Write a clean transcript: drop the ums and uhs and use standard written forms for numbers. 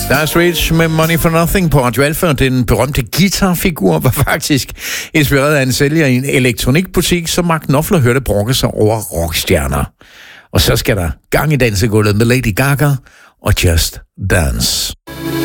Dire Straits med Money for Nothing på Radio Alpha. Den berømte guitarfigur var faktisk inspireret af en sælger i en elektronikbutik, som Mark Knopfler hørte brokke sig over rockstjerner. Og så skal der gang i dansegulvet med Lady Gaga og Just Dance.